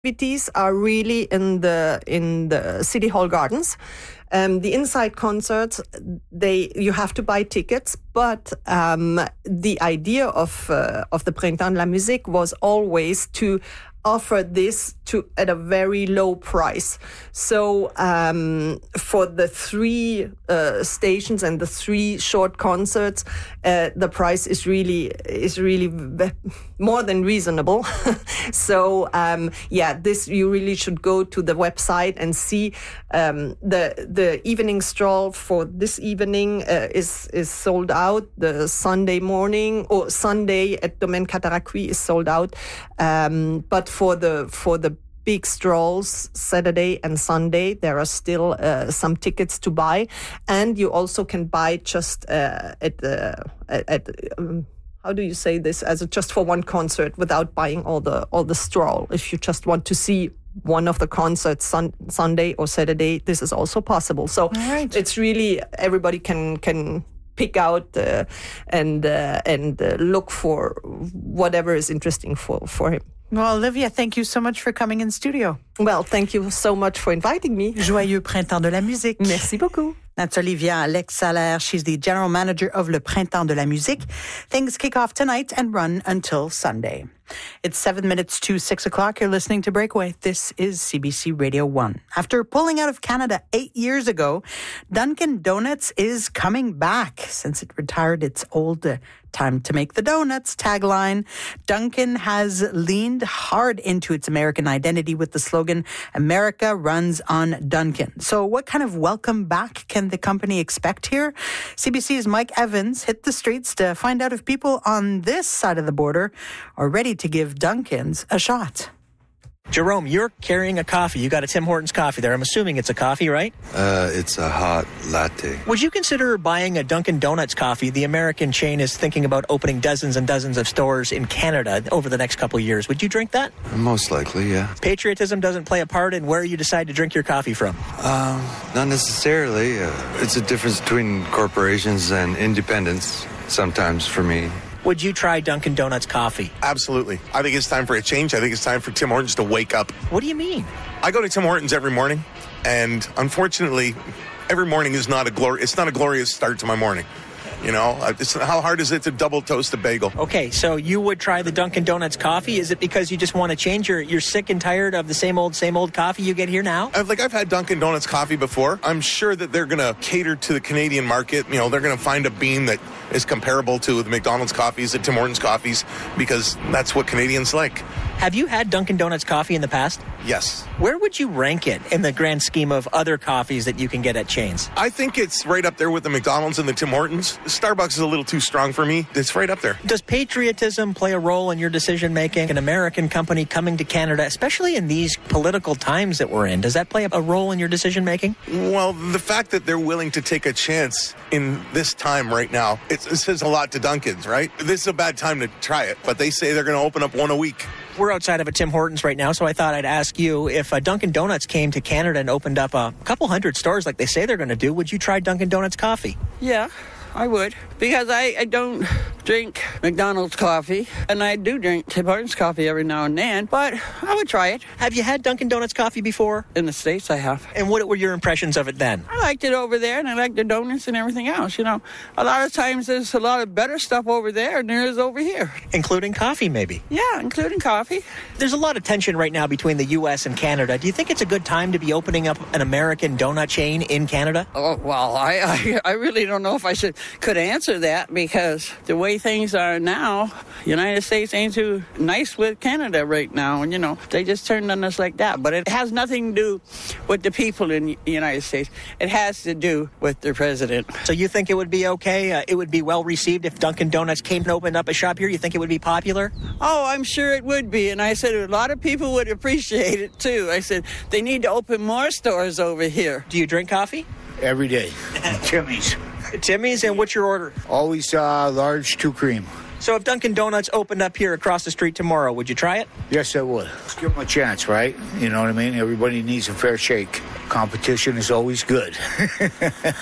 activities are really in the City Hall gardens. The inside concerts, you have to buy tickets, but the idea of the Printemps de la Musique was always to offer this at a very low price. So for the 3 stations and the 3 short concerts, the price is really more than reasonable. So this you really should go to the website and see. The evening stroll for this evening is sold out. The Sunday morning or Sunday at Domaine Cataraqui is sold out. But for the big strolls, Saturday and Sunday, there are still some tickets to buy, and you also can buy just at how do you say this, just for one concert without buying all the stroll. If you just want to see one of the concerts Sunday or Saturday, this is also possible. So It's really, everybody can pick out and look for whatever is interesting for him. Well, Olivia, thank you so much for coming in studio. Well, thank you so much for inviting me. Joyeux Printemps de la Musique. Merci beaucoup. That's Olivia Alex-Salaire. She's the general manager of Le Printemps de la Musique. Things kick off tonight and run until Sunday. It's 7 minutes to 6 o'clock. You're listening to Breakaway. This is CBC Radio 1. After pulling out of Canada 8 years ago, Dunkin' Donuts is coming back since it retired its old time to make the donuts tagline. Dunkin' has leaned hard into its American identity with the slogan, America runs on Dunkin'. So what kind of welcome back can the company expect here? CBC's Mike Evans hit the streets to find out if people on this side of the border are ready to give Dunkin's a shot. Jerome, you're carrying a coffee. You got a Tim Hortons coffee there. I'm assuming it's a coffee, right? It's a hot latte. Would you consider buying a Dunkin' Donuts coffee? The American chain is thinking about opening dozens and dozens of stores in Canada over the next couple of years. Would you drink that? Most likely, yeah. Patriotism doesn't play a part in where you decide to drink your coffee from? Not necessarily. It's a difference between corporations and independents sometimes for me. Would you try Dunkin' Donuts coffee? Absolutely. I think it's time for a change. I think it's time for Tim Hortons to wake up. What do you mean? I go to Tim Hortons every morning, and unfortunately, every morning is not a glorious start to my morning. You know, how hard is it to double toast a bagel? Okay, so you would try the Dunkin' Donuts coffee. Is it because you just want to change? You're sick and tired of the same old coffee you get here now? I've had Dunkin' Donuts coffee before. I'm sure that they're going to cater to the Canadian market. You know, they're going to find a bean that is comparable to the McDonald's coffees, the Tim Hortons coffees, because that's what Canadians like. Have you had Dunkin' Donuts coffee in the past? Yes. Where would you rank it in the grand scheme of other coffees that you can get at chains? I think it's right up there with the McDonald's and the Tim Hortons. Starbucks is a little too strong for me. It's right up there. Does patriotism play a role in your decision-making? An American company coming to Canada, especially in these political times that we're in, does that play a role in your decision-making? Well, the fact that they're willing to take a chance in this time right now, it says a lot to Dunkin's, right? This is a bad time to try it, but they say they're going to open up one a week. We're outside of a Tim Hortons right now, so I thought I'd ask you, if Dunkin' Donuts came to Canada and opened up a couple hundred stores like they say they're going to do, would you try Dunkin' Donuts coffee? Yeah, I would. Because I don't drink McDonald's coffee, and I do drink Tim Hortons coffee every now and then, but I would try it. Have you had Dunkin' Donuts coffee before? In the States, I have. And what were your impressions of it then? I liked it over there, and I liked the donuts and everything else, you know. A lot of times there's a lot of better stuff over there than there is over here. Including coffee, maybe? Yeah, including coffee. There's a lot of tension right now between the U.S. and Canada. Do you think it's a good time to be opening up an American donut chain in Canada? Oh, well, I really don't know if I could answer that, because the way things are now, United States ain't too nice with Canada right now, and you know, they just turned on us like that. But it has nothing to do with the people in the United States. It has to do with the president. So you think it would be okay? It would be well received if Dunkin' Donuts came and opened up a shop here? You think it would be popular? Oh, I'm sure it would be. And I said a lot of people would appreciate it too. I said they need to open more stores over here. Do you drink coffee? Every day. Timmy's. Timmy's, and what's your order? Always large, 2 cream. So if Dunkin' Donuts opened up here across the street tomorrow, would you try it? Yes, I would. Let's give them a chance, right? You know what I mean? Everybody needs a fair shake. Competition is always good.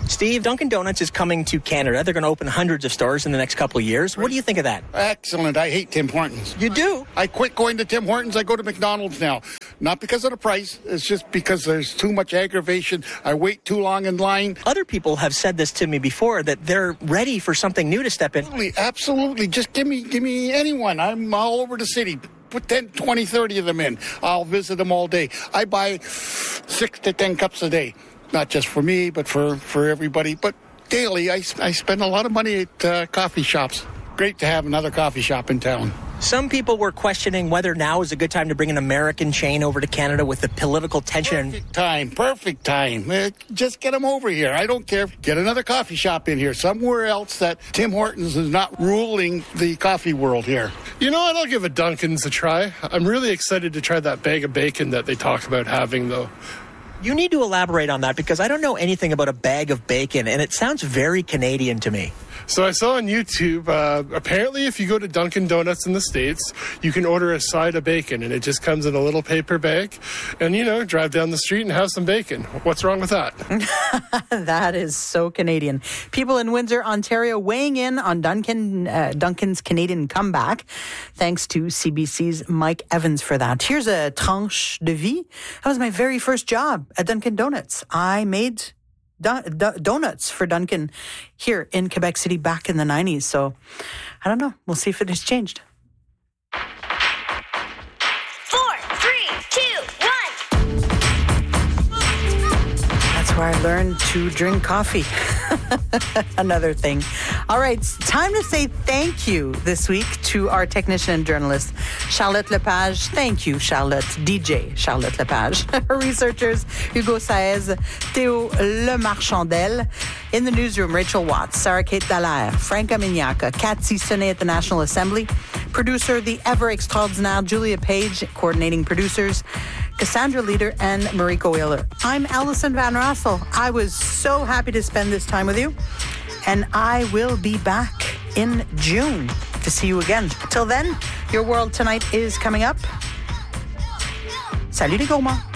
Steve, Dunkin' Donuts is coming to Canada. They're going to open hundreds of stores in the next couple of years. What do you think of that? Excellent. I hate Tim Hortons. You do? I quit going to Tim Hortons. I go to McDonald's now. Not because of the price. It's just because there's too much aggravation. I wait too long in line. Other people have said this to me before, that they're ready for something new to step in. Absolutely. Just give me anyone. I'm all over the city. Put 10, 20, 30 of them in. I'll visit them all day. I buy 6 to 10 cups a day. Not just for me, but for everybody. But daily, I spend a lot of money at coffee shops. Great to have another coffee shop in town. Some people were questioning whether now is a good time to bring an American chain over to Canada with the political tension. Perfect time. Just get them over here. I don't care. Get another coffee shop in here, somewhere else that Tim Hortons is not ruling the coffee world here. You know what? I'll give a Dunkin's a try. I'm really excited to try that bag of bacon that they talked about having, though. You need to elaborate on that because I don't know anything about a bag of bacon, and it sounds very Canadian to me. So I saw on YouTube, apparently if you go to Dunkin' Donuts in the States, you can order a side of bacon, and it just comes in a little paper bag, and, drive down the street and have some bacon. What's wrong with that? That is so Canadian. People in Windsor, Ontario, weighing in on Dunkin's Canadian comeback. Thanks to CBC's Mike Evans for that. Here's a tranche de vie. That was my very first job at Dunkin' Donuts. I made donuts for Dunkin' here in Quebec City back in the 90s. So I don't know. We'll see if it has changed. 4, 3, 2, 1. That's where I learned to drink coffee. Another thing. All right, it's time to say thank you this week to our technician and journalist, Charlotte Lepage. Thank you, Charlotte. DJ Charlotte Lepage. Her researchers, Hugo Saez, Théo Lemarchandel. In the newsroom, Rachel Watts, Sarah Kate Dallaire, Franca Mignaca, Cathy Sonnet at the National Assembly. Producer, the ever extraordinaire Julia Page, coordinating producers, Cassandra Leader and Mariko Wheeler. I'm Alison Van Rossel. I was so happy to spend this time with you, and I will be back in June to see you again. Till then, Your World Tonight is coming up. Salut les gourmands.